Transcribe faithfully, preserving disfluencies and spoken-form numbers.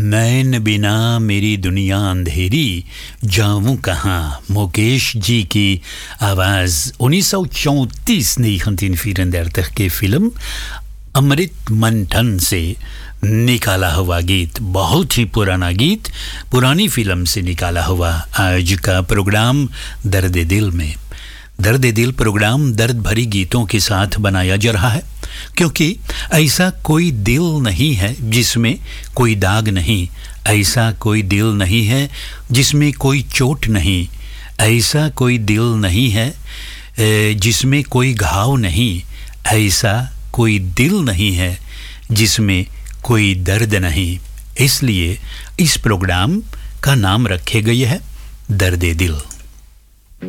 नैन बिना मेरी दुनिया अंधेरी, जाऊं कहाँ, मुकेश जी की आवाज़ उन्नीस सौ चौंतीस negentien vierendertig की फिल्म अमृत मंथन से निकाला हुआ गीत, बहुत ही पुराना गीत, पुरानी फिल्म से निकाला हुआ आज का प्रोग्राम दर्द दिल में। दर्द दिल प्रोग्राम दर्द भरी गीतों के साथ बनाया जा रहा है, क्योंकि ऐसा कोई दिल नहीं है जिसमें कोई दाग नहीं, ऐसा कोई दिल नहीं है जिसमें कोई चोट नहीं, ऐसा कोई दिल नहीं है जिसमें कोई घाव नहीं, ऐसा कोई दिल नहीं है जिसमें कोई दर्द नहीं। इसलिए इस प्रोग्राम का नाम रखे गए है दर्द दिल।